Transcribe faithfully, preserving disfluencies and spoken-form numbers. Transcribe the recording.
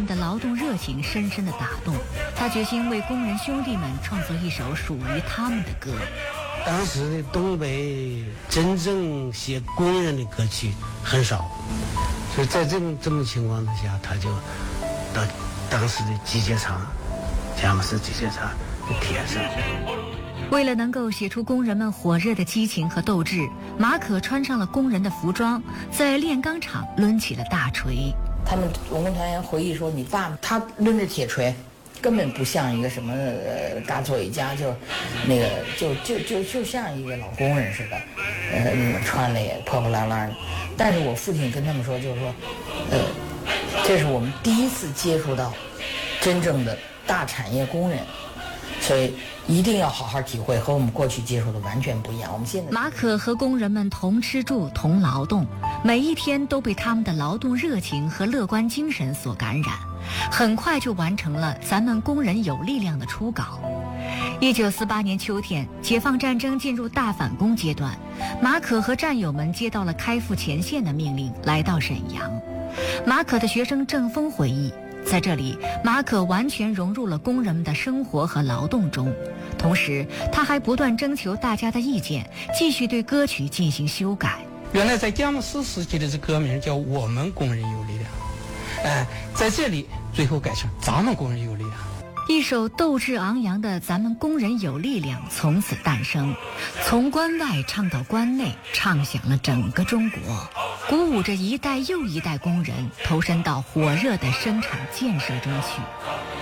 们的劳动热情深深地打动，他决心为工人兄弟们创作一首属于他们的歌。 当时的东北真正写工人的歌曲很少，所以在这种这种情况之下，他就到当时的集结场，佳木斯集结场的铁上。 为了能够写出工人们火热的激情和斗志，马可穿上了工人的服装，在炼钢厂抡起了大锤。 他们文工团员回忆说，你爸他抡着铁锤根本不像一个什么呃大作曲家，就那个就就就就像一个老工人似的，呃穿的也破破烂烂的。但是我父亲跟他们说，就是说，呃，这是我们第一次接触到真正的大产业工人，所以一定要好好体会，和我们过去接触的完全不一样。我们现在马可和工人们同吃住同劳动，每一天都被他们的劳动热情和乐观精神所感染，很快就完成了咱们工人有力量的初稿。一九四八年秋天，解放战争进入大反攻阶段，马可和战友们接到了开赴前线的命令，来到沈阳。马可的学生郑峰回忆，在这里，马可完全融入了工人们的生活和劳动中，同时他还不断征求大家的意见，继续对歌曲进行修改。 原来在佳木斯时期的这歌名叫我们工人有力量，哎，在这里最后改成咱们工人有力量。 一首斗志昂扬的咱们工人有力量从此诞生，从关外唱到关内，唱响了整个中国，鼓舞着一代又一代工人投身到火热的生产建设中去。